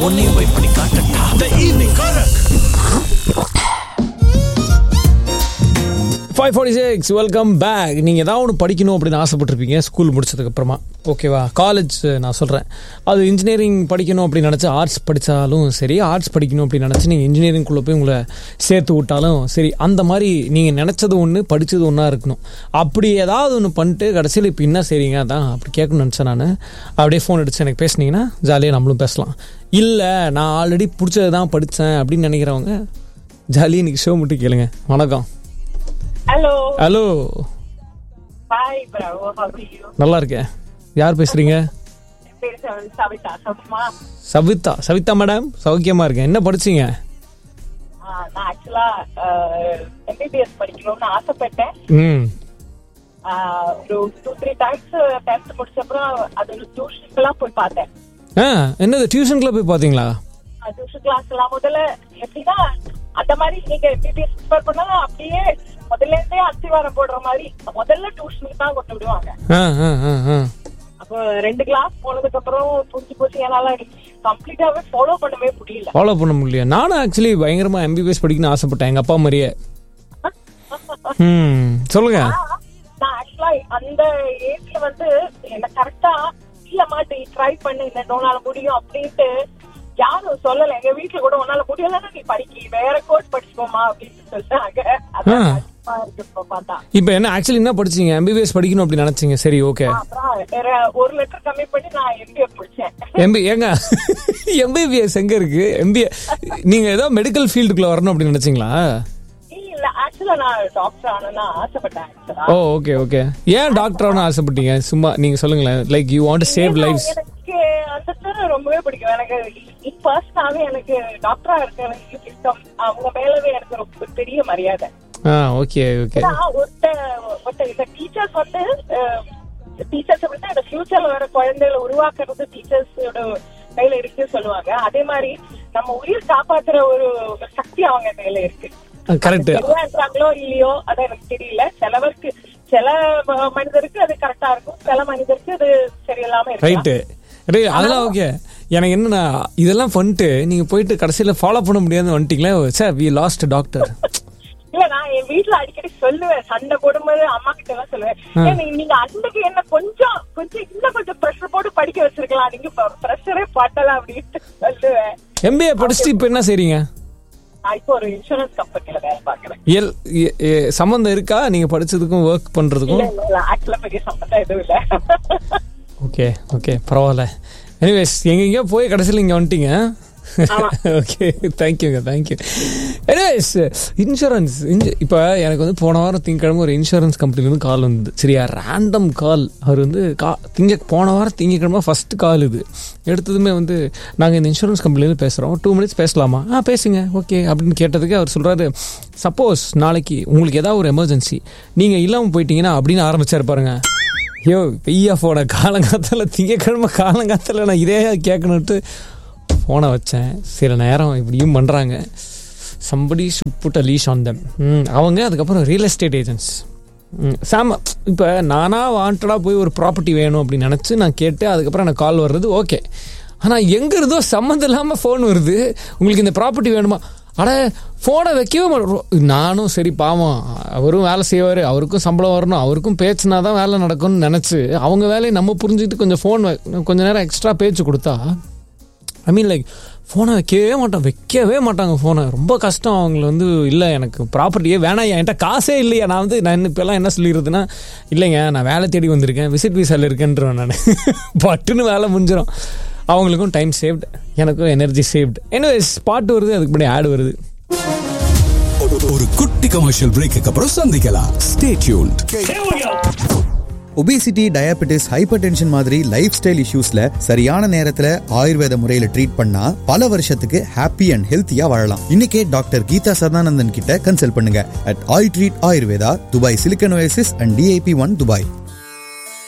உன்னையும் போய் பண்ணி காட்டட்டா. The evening Karak. 5:46 welcome back. நீங்கள் ஏதாவது ஒன்று படிக்கணும் அப்படின்னு ஆசைப்பட்டிருப்பீங்க ஸ்கூல் முடிச்சதுக்கப்புறமா, ஓகேவா? காலேஜ் நான் சொல்கிறேன், அது இன்ஜினியரிங் படிக்கணும் அப்படின்னு நினச்சி ஆர்ட்ஸ் படித்தாலும் சரி, ஆர்ட்ஸ் படிக்கணும் அப்படின்னு நினச்சி நீங்கள் இன்ஜினியரிங்குள்ளே போய் உங்களை சேர்த்து விட்டாலும் சரி, அந்த மாதிரி நீங்கள் நினச்சது ஒன்று படித்தது ஒன்றா இருக்கணும். அப்படி ஏதாவது ஒன்று பண்ணிட்டு கடைசியில் இப்போ என்ன சரிங்க அதான் அப்படி கேட்கணும்னு நினச்சேன் நான். அப்படியே ஃபோன் அடித்து எனக்கு பேசுனீங்கன்னா ஜாலியாக நம்மளும் பேசலாம். இல்லை நான் ஆல்ரெடி பிடிச்சது தான் படித்தேன் அப்படின்னு நினைக்கிறவங்க ஜாலியாக இன்றைக்கி ஷோ மட்டும் கேளுங்க. வணக்கம். Hello. Hi bro, how are you? நல்லா இருக்கேன். யார் பேசுறீங்க? சவிதா மேடம். சௌக்கியமா இருக்கேன். என்ன படிச்சீங்க? நான் ஆக்சுவலா எம்பிபிஎஸ் படிக்கணும்னு ஆசைப்பட்டேன். ஒரு 2-3 டைம்ஸ் 10th முடிச்சப்பறம் அது டியூஷனுக்குலாம் போய் பார்த்தேன். என்னது டியூஷன்ல போய் பாத்தீங்களா? டியூஷன் கிளாஸ் எல்லாம் முதல்ல எப்படின்னா அந்த மாதிரி நீங்க எம்பிபிஎஸ் ப்ரிப்பேர் பண்ணா அப்படியே முதல்ல இருந்தே அத்திவாரம் போடுற மாதிரி முதல்ல டியூஷனுக்கு தான் கொண்டு விடுவாங்க. அப்போ 2 கிளாஸ் போனதுக்கு அப்புறம் புரிஞ்சு போச்சு, என்னால கம்ப்ளீட்டாவே ஃபாலோ பண்ண முடியல. நானும் ஆக்சுவலி பயங்கரமா எம்பிபிஎஸ் படிக்கணும்னு ஆசைப்பட்டேன், எங்க அப்பா மாதிரியே. சொல்லுங்க. நான் ஆக்சுவலா அந்த ஏஜ்ல வந்து என்ன கரெக்டா இல்ல மாட்டி ட்ரை பண்ணி உன்னால முடியும் அப்படின்ட்டு யாரும் சொல்லல. எங்க வீட்டுல கூட உன்னால முடியலன்னா நீ படிக்க வேற கோர்ஸ் படிச்சுக்கோமா அப்படின்னு சொல்லிட்டாங்க. இப்ப என்ன ஆக்சுவலி என்ன படிச்சீங்க? எம்பிபிஎஸ் படிக்கணும் அப்படி நினைச்சீங்க, சரி ஓகே. ஒரு லெட்டர் கம்மி பண்ணி நான் எம்பிஏ படிச்சேன். ஏங்க எம்பிபிஎஸ் எங்க இருக்கு? எம்பிஏ நீங்க ஏதோ மெடிக்கல் ஃபீல்டுக்குள்ள வரணும் அப்படின்னு நினைச்சீங்களா? இல்ல ஆக்சுவலா நான் டாக்டர் ஆகணும்னு ஆசைப்பட்டேன். ஓ ஓகே ஓகே. ஏன் டாக்டர் ஆகணும்னு ஆசைப்பட்டீங்க? சும்மா நீங்க சொல்லுங்களேன். Like you want to save lives. எனக்கு அந்த துறை ரொம்பவே பிடிக்கும். எனக்கு பர்சனலாவே எனக்கு டாக்டரா இருக்க எனக்கு இஷ்டம். அவங்க மேலவே எனக்கு ரொம்ப பெரிய மரியாதை. Okay okay. இந்த டீச்சர்ஸ் வந்து டீச்சர்ஸ் அப்படின்னா இந்த ஃபியூச்சர்ல வர குழந்தைகளை உருவாக்குறது டீச்சர்ஸோட கையில இருக்குன்னு சொல்லுவாங்க. அதே மாதிரி நம்ம உயிர் காப்பாத்துற ஒரு சக்தி அவங்க கையில இருக்கு. கரெக்ட்ங்களோ இல்லையோ அதான் எனக்கு தெரியல. சில மனிதருக்கு அது கரெக்டா இருக்கும், சில மனிதருக்கு அது சரியில்லாம இருக்கு. அதெல்லாம் ஓகே. எனக்கு என்னன்னா இதெல்லாம் பண்ணிட்டு நீங்க போயிட்டு கடைசியில ஃபாலோ பண்ண முடியாதுன்னு வந்துட்டீங்களே, சார் வி லாஸ்ட் டாக்டர். இல்ல நான் என் வீட்டுல அடிக்கடி சொல்லுவேன், சண்டை போடும்போது அம்மா கிட்ட எல்லாம் சொல்லுவேன், நீங்க அன்னைக்கு என்ன கொஞ்சம் இன்னும் கொஞ்சம் ப்ரெஷர் போட்டு படிக்க வச்சிருக்கலாம், நீங்க ப்ரெஷரே பட்டலாம் அப்படின்னு சொல்லுவேன். எம்பிஏ படிச்சுட்டு இப்ப என்ன செய்றீங்க? இப்போ ஒரு இன்சூரன்ஸ் கம்பெனில வேலை பாக்குறேன். சம்பந்தம் இருக்கா நீங்க படிச்சதுக்கும் ஒர்க் பண்றதுக்கும்? ஆக்சுவலா பெரிய சம்பந்தம் எதுவும் இல்ல. ஓகே ஓகே பரவாயில்ல. எனிவேஸ் எங்கெங்கயோ போய் கடைசியில் இங்க வந்துட்டீங்க. ஓகே தேங்க்யூங்க தேங்க்யூ. எனிவேஸ் இன்சூரன்ஸ் இப்போ எனக்கு வந்து போன வாரம் திங்கக்கிழமை ஒரு இன்சூரன்ஸ் கம்பெனிலேருந்து கால் வந்தது. சரியா, ரேண்டம் கால். அவர் வந்து போன வாரம் திங்கக்கிழமை ஃபர்ஸ்ட் கால் இது எடுத்ததுமே வந்து நாங்கள் இந்த இன்சூரன்ஸ் கம்பெனிலேருந்து பேசுகிறோம், 2 minutes பேசலாமா? பேசுங்க ஓகே அப்படின்னு கேட்டதுக்கு அவர் சொல்கிறாரு, சப்போஸ் நாளைக்கு உங்களுக்கு ஏதாவது ஒரு எமர்ஜென்சி நீங்கள் இல்லாமல் போயிட்டீங்கன்னா அப்படின்னு ஆரம்பிச்சாரு பாருங்க. ஐயோ பெய்யா ஃபோனை காலங்காத்தில் திங்கக்கிழமை காலங்காத்தில் நான் இதே கேட்கணுன்ட்டு ஃபோனை வச்சேன். சில நேரம் இப்படியும் பண்ணுறாங்க. somebody should put a leash on them. அவங்க அதுக்கப்புறம் ரியல் எஸ்டேட் ஏஜென்ட்ஸ் சாம. இப்போ நானாக வாண்டடாக போய் ஒரு ப்ராப்பர்ட்டி வேணும் அப்படின்னு நினச்சி நான் கேட்டு அதுக்கப்புறம் எனக்கு கால் வர்றது ஓகே. ஆனால் எங்கே இருந்தோ சம்மந்தம் இல்லாமல் ஃபோன் வருது, உங்களுக்கு இந்த ப்ராப்பர்ட்டி வேணுமா? அட ஃபோனை வைக்கவே மாட்டோம். நானும் சரி பாவம் அவரும் வேலை செய்வார், அவருக்கும் சம்பளம் வரணும், அவருக்கும் பேச்சுனா தான் வேலை நடக்கும்னு நினச்சி அவங்க வேலையை நம்ம புரிஞ்சுக்கிட்டு கொஞ்சம் ஃபோன் கொஞ்சம் நேரம் எக்ஸ்ட்ரா பேச்சு கொடுத்தா, ஐ மீன் லைக் ஃபோனை வைக்கவே மாட்டாங்க ஃபோனை. ரொம்ப கஷ்டம் அவங்கள வந்து. இல்லை எனக்கு ப்ராப்பர்ட்டியே வேணாம், என்கிட்ட காசே இல்லையா. நான் இப்போல்லாம் என்ன சொல்லிடுறதுன்னா, இல்லைங்க நான் வேலை தேடி வந்திருக்கேன், விசிட் விசாவில் இருக்கேன்றேன் நான். பட்டுன்னு வேலை முடிஞ்சிடும். அவங்களுக்கும் டைம் சேவ்டு, எனக்கும் எனர்ஜி சேவ்டு. எனிவேஸ் பாட்டு வருது, அதுக்கு முன்னாடி ஆட் வருது. ஒரு குட்டி கமர்ஷியல் பிரேக்கு அப்புறம் சந்திக்கலாம். Stay tuned. Obesity, diabetes, hyper tension மாதிரி லைஃப் ஸ்டைல் இஷ்யூஸ்ல சரியான நேரத்துல ஆயுர்வேத முறையில ட்ரீட் பண்ணா பல வருஷத்துக்கு ஹாப்பி அண்ட் ஹெல்த்தியா வாழலாம். இன்னைக்கே டாக்டர் கீதா சதானந்தன் கிட்ட கன்சல்ட் பண்ணுங்க at iTreat Ayurveda, Dubai Silicon Oasis and DIP 1 Dubai.